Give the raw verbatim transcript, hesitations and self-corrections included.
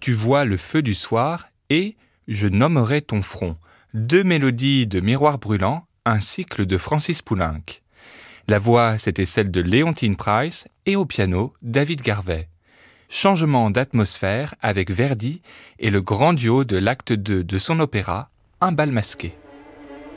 Tu vois le feu du soir et Je nommerai ton front. Deux mélodies de Miroir brûlant, un cycle de Francis Poulenc. La voix, c'était celle de Léontine Price et au piano, David Garvey. Changement d'atmosphère avec Verdi et le grand duo de l'acte deux de son opéra, Un bal masqué.